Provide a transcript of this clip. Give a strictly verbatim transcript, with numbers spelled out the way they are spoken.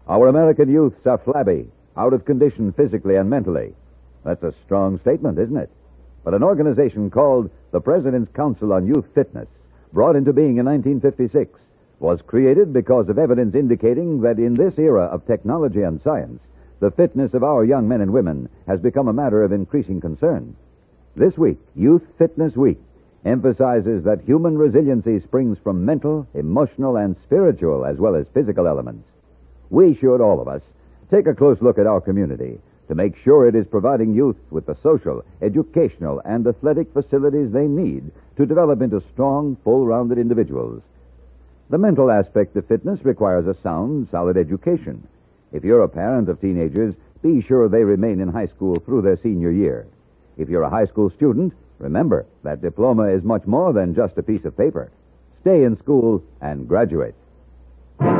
Our American youths are flabby, out of condition physically and mentally. That's a strong statement, isn't it? But an organization called the President's Council on Youth Fitness, brought into being in nineteen fifty-six, was created because of evidence indicating that in this era of technology and science, the fitness of our young men and women has become a matter of increasing concern. This week, Youth Fitness Week emphasizes that human resiliency springs from mental, emotional, and spiritual as well as physical elements. We should, all of us, take a close look at our community to make sure it is providing youth with the social, educational, and athletic facilities they need to develop into strong, full-rounded individuals. The mental aspect of fitness requires a sound, solid education. If you're a parent of teenagers, be sure they remain in high school through their senior year. If you're a high school student, remember that diploma is much more than just a piece of paper. Stay in school and graduate.